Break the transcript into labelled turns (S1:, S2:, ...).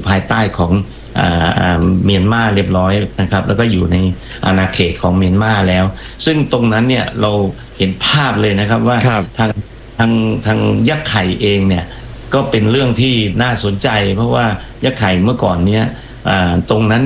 S1: ภายใต้ของเมียนมาเรียบร้อยนะครับแล้วก็อยู่ในอาณาเขตของเมียนมาแล้วซึ่งตรงนั้นเนี่ยเราเห็นภาพเลยนะครับว่าทางยักษ์ไข่เองเนี่ยก็เป็นเรื่องที่น่าสนใจเพราะว่ายักษ์ไข่เมื่อก่อนเนี้ยตรงนั้น